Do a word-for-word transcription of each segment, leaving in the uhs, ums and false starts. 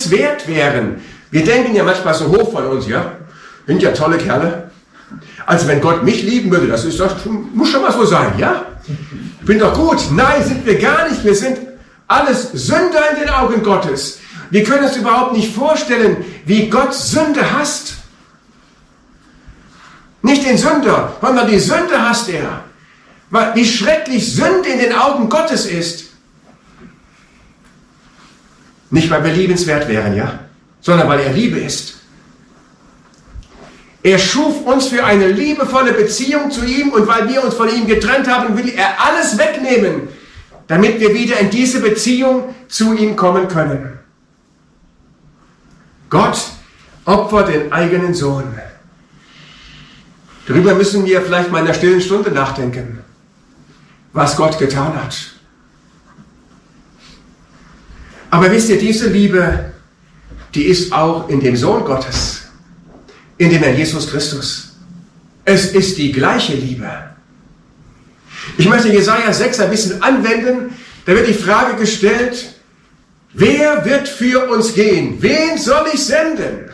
liebenswert wären. Wir denken ja manchmal so hoch von uns, ja? Sind ja tolle Kerle. Also wenn Gott mich lieben würde, das ist doch, muss schon mal so sein, ja? Ich bin doch gut. Nein, sind wir gar nicht. Wir sind alles Sünder in den Augen Gottes. Wir können uns überhaupt nicht vorstellen, wie Gott Sünde hasst. Nicht den Sünder, sondern die Sünde hasst er. Wie schrecklich Sünde in den Augen Gottes ist. Nicht, weil wir liebenswert wären, ja? Sondern weil er Liebe ist. Er schuf uns für eine liebevolle Beziehung zu ihm und weil wir uns von ihm getrennt haben, will er alles wegnehmen, damit wir wieder in diese Beziehung zu ihm kommen können. Gott opfert den eigenen Sohn. Darüber müssen wir vielleicht mal in der stillen Stunde nachdenken, was Gott getan hat. Aber wisst ihr, diese Liebe, die ist auch in dem Sohn Gottes, in dem Herrn Jesus Christus. Es ist die gleiche Liebe. Ich möchte Jesaja sechs ein bisschen anwenden. Da wird die Frage gestellt, wer wird für uns gehen? Wen soll ich senden?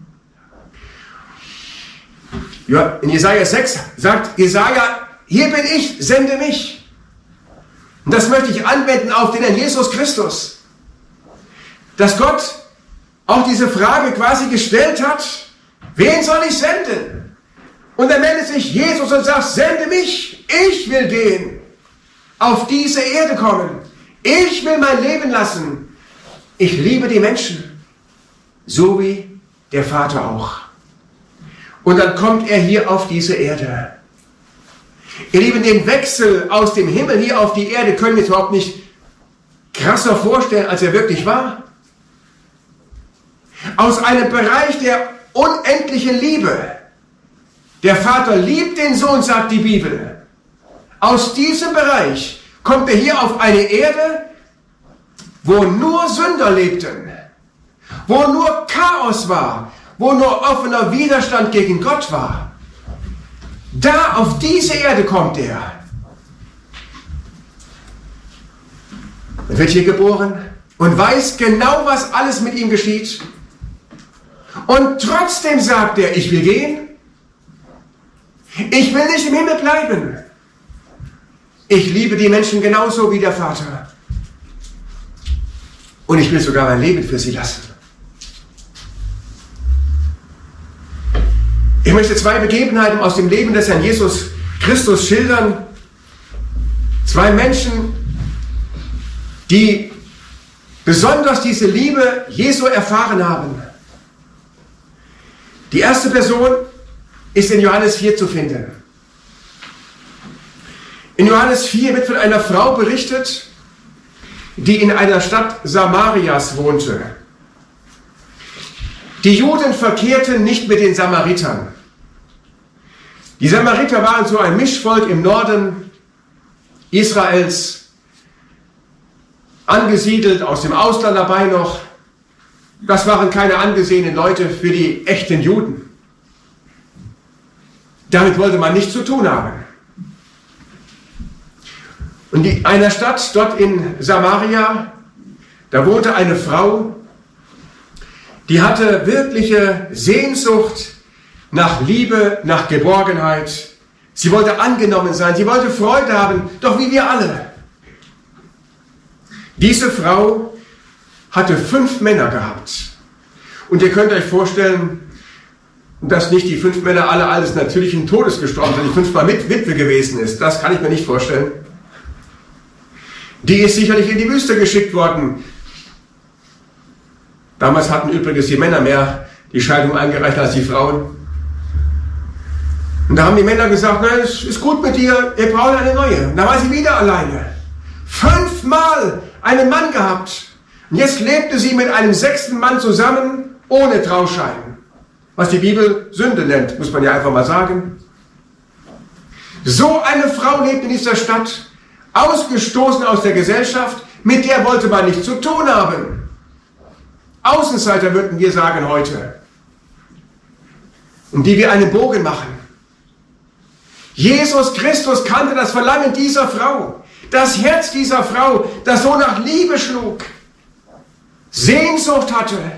Ja, in Jesaja sechs sagt Jesaja, hier bin ich, sende mich. Und das möchte ich anwenden auf den Herrn Jesus Christus. Dass Gott auch diese Frage quasi gestellt hat, wen soll ich senden? Und er meldet sich Jesus und sagt, sende mich, ich will gehen, auf diese Erde kommen. Ich will mein Leben lassen. Ich liebe die Menschen, so wie der Vater auch. Und dann kommt er hier auf diese Erde. Ihr Lieben, den Wechsel aus dem Himmel hier auf die Erde können wir uns überhaupt nicht krasser vorstellen, als er wirklich war. Aus einem Bereich der unendlichen Liebe. Der Vater liebt den Sohn, sagt die Bibel. Aus diesem Bereich kommt er hier auf eine Erde, wo nur Sünder lebten, wo nur Chaos war, wo nur offener Widerstand gegen Gott war. Da auf diese Erde kommt er. Er wird hier geboren und weiß genau, was alles mit ihm geschieht. Und trotzdem sagt er, ich will gehen. Ich will nicht im Himmel bleiben. Ich liebe die Menschen genauso wie der Vater. Und ich will sogar mein Leben für sie lassen. Ich möchte zwei Begebenheiten aus dem Leben des Herrn Jesus Christus schildern. Zwei Menschen, die besonders diese Liebe Jesu erfahren haben. Die erste Person ist in Johannes vier zu finden. In Johannes vier wird von einer Frau berichtet, die in einer Stadt Samarias wohnte. Die Juden verkehrten nicht mit den Samaritern. Die Samariter waren so ein Mischvolk im Norden Israels, angesiedelt, aus dem Ausland dabei noch. Das waren keine angesehenen Leute für die echten Juden. Damit wollte man nichts zu tun haben. Und in einer Stadt dort in Samaria, da wohnte eine Frau, die hatte wirkliche Sehnsucht nach Liebe, nach Geborgenheit. Sie wollte angenommen sein, sie wollte Freude haben, doch wie wir alle. Diese Frau hatte fünf Männer gehabt. Und ihr könnt euch vorstellen, dass nicht die fünf Männer alle eines natürlichen Todes gestorben sind, die fünfmal mit Witwe gewesen ist. Das kann ich mir nicht vorstellen. Die ist sicherlich in die Wüste geschickt worden. Damals hatten übrigens die Männer mehr die Scheidung eingereicht als die Frauen. Und da haben die Männer gesagt, nein, es ist gut mit dir, wir brauchen eine neue. Und da war sie wieder alleine. Fünfmal einen Mann gehabt. Und jetzt lebte sie mit einem sechsten Mann zusammen, ohne Trauschein. Was die Bibel Sünde nennt, muss man ja einfach mal sagen. So eine Frau lebt in dieser Stadt, ausgestoßen aus der Gesellschaft, mit der wollte man nichts zu tun haben. Außenseiter würden wir sagen heute. Um die wir einen Bogen machen. Jesus Christus kannte das Verlangen dieser Frau, das Herz dieser Frau, das so nach Liebe schlug, Sehnsucht hatte.